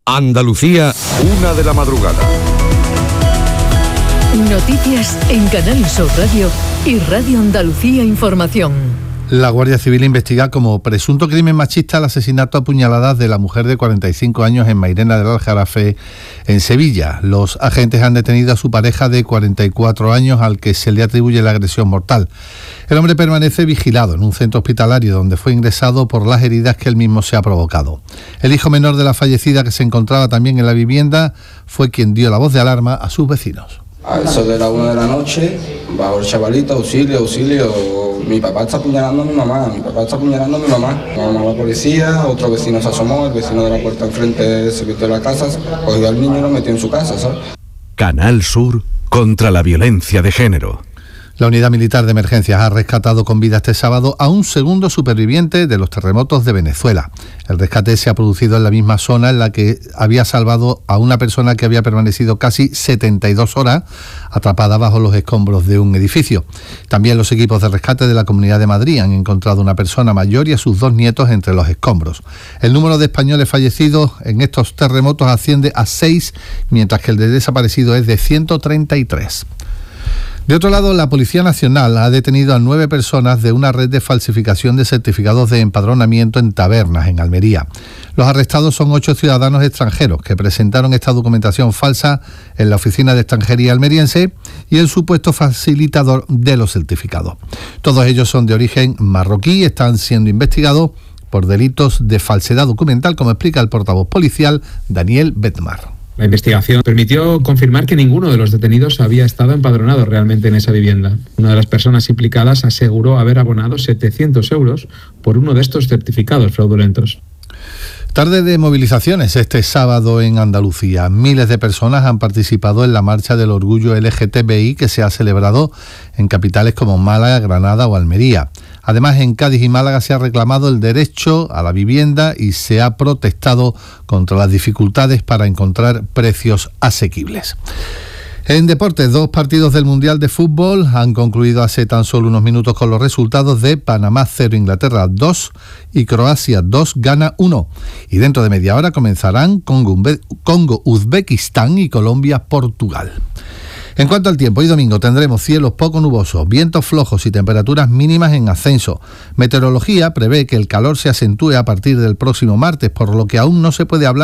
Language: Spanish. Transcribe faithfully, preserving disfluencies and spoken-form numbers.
Andalucía, una de la madrugada. Noticias en Canal Sur Radio y Radio Andalucía Información. La Guardia Civil investiga como presunto crimen machista el asesinato a puñaladas de la mujer de cuarenta y cinco años en Mairena del Aljarafe, en Sevilla. Los agentes han detenido a su pareja de cuarenta y cuatro años, al que se le atribuye la agresión mortal. El hombre permanece vigilado en un centro hospitalario donde fue ingresado por las heridas que él mismo se ha provocado. El hijo menor de la fallecida, que se encontraba también en la vivienda, fue quien dio la voz de alarma a sus vecinos. A eso de la una de la noche, bajo el chavalito, auxilio, auxilio, mi papá está apuñalando a mi mamá, mi papá está apuñalando a mi mamá. Llamamos a la policía, otro vecino se asomó, el vecino de la puerta enfrente se metió en la casa, cogió al niño y lo metió en su casa, ¿sabes? Canal Sur contra la violencia de género. La Unidad Militar de Emergencias ha rescatado con vida este sábado a un segundo superviviente de los terremotos de Venezuela. El rescate se ha producido en la misma zona en la que había salvado a una persona que había permanecido casi setenta y dos horas atrapada bajo los escombros de un edificio. También los equipos de rescate de la Comunidad de Madrid han encontrado a una persona mayor y a sus dos nietos entre los escombros. El número de españoles fallecidos en estos terremotos asciende a seis, mientras que el de desaparecidos es de ciento treinta y tres. De otro lado, la Policía Nacional ha detenido a nueve personas de una red de falsificación de certificados de empadronamiento en tabernas, en Almería. Los arrestados son ocho ciudadanos extranjeros que presentaron esta documentación falsa en la Oficina de Extranjería almeriense y el supuesto facilitador de los certificados. Todos ellos son de origen marroquí y están siendo investigados por delitos de falsedad documental, como explica el portavoz policial Daniel Betmar. La investigación permitió confirmar que ninguno de los detenidos había estado empadronado realmente en esa vivienda. Una de las personas implicadas aseguró haber abonado setecientos euros por uno de estos certificados fraudulentos. Tarde de movilizaciones este sábado en Andalucía. Miles de personas han participado en la Marcha del Orgullo L G T B I que se ha celebrado en capitales como Málaga, Granada o Almería. Además, en Cádiz y Málaga se ha reclamado el derecho a la vivienda y se ha protestado contra las dificultades para encontrar precios asequibles. En deportes, dos partidos del Mundial de Fútbol han concluido hace tan solo unos minutos con los resultados de Panamá cero, Inglaterra dos y Croacia dos, Ghana uno. Y dentro de media hora comenzarán Congo-Uzbekistán y Colombia-Portugal. En cuanto al tiempo, hoy domingo tendremos cielos poco nubosos, vientos flojos y temperaturas mínimas en ascenso. Meteorología prevé que el calor se acentúe a partir del próximo martes, por lo que aún no se puede hablar